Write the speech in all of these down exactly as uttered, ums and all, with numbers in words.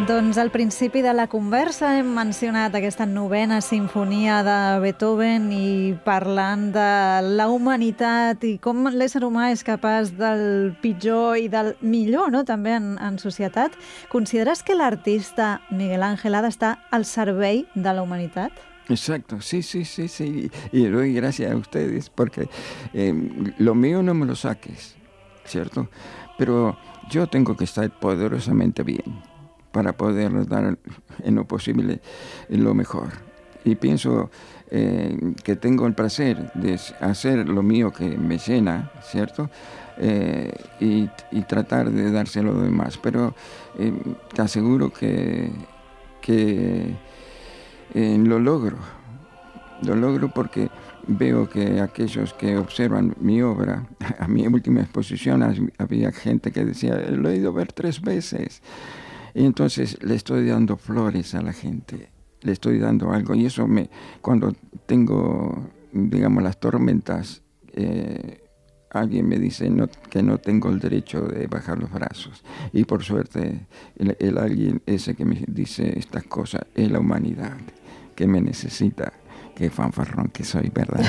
Doncs al principi de la conversa hem mencionat aquesta novena sinfonia de Beethoven i parlant de la humanitat i com l'ésser humà és capaç del pitjor i del millor, no?, també en, en societat. Consideres que l'artista Miguel Ángel ha d'estar al servei de la humanitat? Exacto, sí, sí, sí, sí. Y doy gracias a ustedes porque eh, lo mío no me lo saques, ¿cierto? Pero yo tengo que estar poderosamente bien para poder dar en lo posible lo mejor. Y pienso eh, que tengo el placer de hacer lo mío que me llena, ¿cierto? Eh, y, y tratar de dárselo a los demás. Pero eh, te aseguro que, que eh, lo logro. Lo logro porque veo que aquellos que observan mi obra, a mi última exposición había gente que decía, lo he ido a ver tres veces. Y entonces le estoy dando flores a la gente, le estoy dando algo. Y eso me, cuando tengo, digamos, las tormentas, eh, alguien me dice no, que no tengo el derecho de bajar los brazos. Y por suerte, el, el alguien ese que me dice estas cosas es la humanidad, que me necesita. Que fanfarrón que soy, ¿verdad?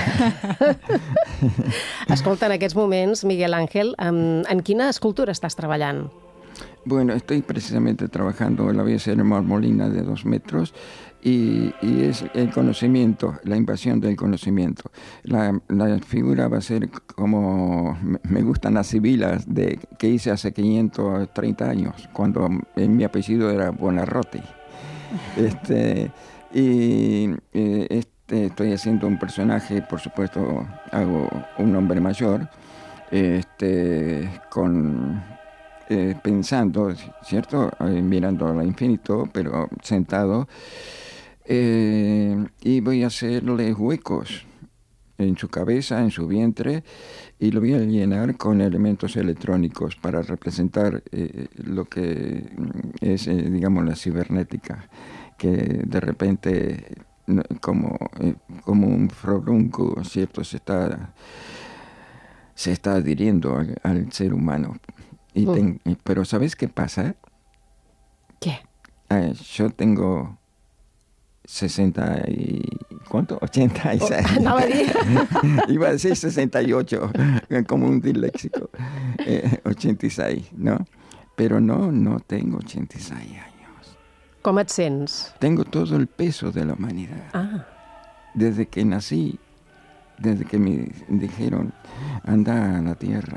Escolta, en aquests moments, Miguel Ángel, en, en quina escultura estàs treballant? Bueno, estoy precisamente trabajando, la voy a hacer en marmolina de dos metros y, y es el conocimiento, la invasión del conocimiento. La, la figura va a ser como, me gustan las sibilas de, que hice hace quinientos treinta años, cuando mi apellido era Buonarroti. Este, y eh, este, estoy haciendo un personaje, por supuesto, hago un hombre mayor, este, con... Eh, pensando, ¿cierto? Eh, mirando al infinito, pero sentado, eh, y voy a hacerle huecos en su cabeza, en su vientre, y lo voy a llenar con elementos electrónicos para representar eh, lo que es, eh, digamos, la cibernética, que de repente, como, eh, como un frorunco, ¿cierto? Se está, se está adhiriendo al, al ser humano. Y ten, mm. Pero ¿sabes qué pasa? ¿Qué? Eh, yo tengo sesenta y... ¿Cuánto? ochenta y seis. Oh, no, iba a decir sesenta y ocho, como un disléxico. Eh, ochenta y seis, ¿no? Pero no, no tengo ochenta y seis años. ¿Cómo et sents? Tengo todo el peso de la humanidad. Ah. Desde que nací, desde que me dijeron, anda a la tierra,